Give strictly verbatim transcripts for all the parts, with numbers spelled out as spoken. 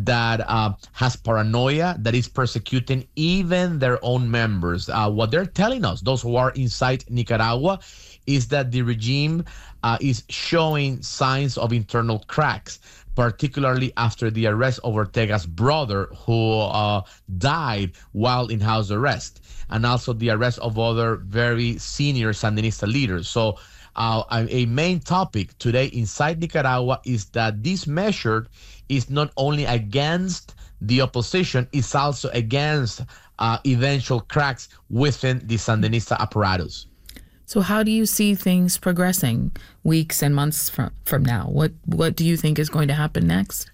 that uh, has paranoia, that is persecuting even their own members. Uh, what they're telling us, those who are inside Nicaragua, is that the regime uh, is showing signs of internal cracks, particularly after the arrest of Ortega's brother, who uh, died while in house arrest, and also the arrest of other very senior Sandinista leaders. So uh, a main topic today inside Nicaragua is that this measure is not only against the opposition, it's also against uh, eventual cracks within the Sandinista apparatus. So how do you see things progressing weeks and months from, from now? What what do you think is going to happen next?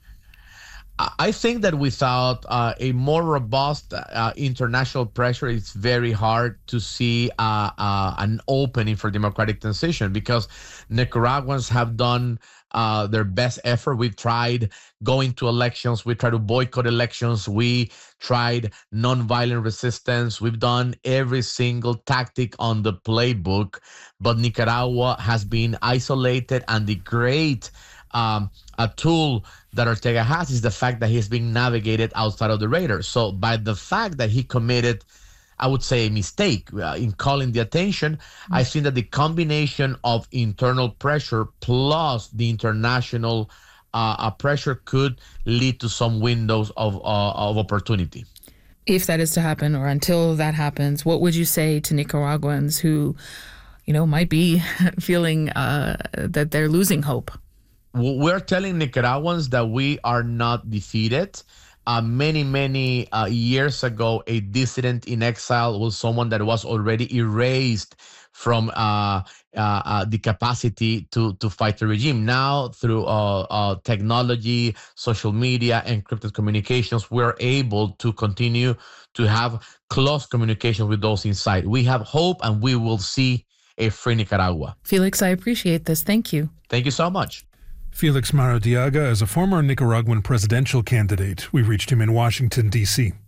I think that without uh, a more robust uh, international pressure, it's very hard to see uh, uh, an opening for democratic transition, because Nicaraguans have done uh, their best effort. We tried going to elections. We tried to boycott elections. We tried nonviolent resistance. We've done every single tactic on the playbook, but Nicaragua has been isolated, and the great um, a tool that Ortega has is the fact that he's being navigated outside of the radar. So by the fact that he committed, I would say, a mistake uh, in calling the attention, mm-hmm. I think that the combination of internal pressure plus the international uh, uh, pressure could lead to some windows of uh, of opportunity. If that is to happen, or until that happens, what would you say to Nicaraguans who, you know, might be feeling uh, that they're losing hope? We're telling Nicaraguans that we are not defeated. Uh, many, many uh, years ago, a dissident in exile was someone that was already erased from uh, uh, uh, the capacity to, to fight the regime. Now, through uh, uh, technology, social media, encrypted communications, we're able to continue to have close communication with those inside. We have hope, and we will see a free Nicaragua. Felix, I appreciate this. Thank you. Thank you so much. Felix Maradiaga is a former Nicaraguan presidential candidate. We reached him in Washington, D C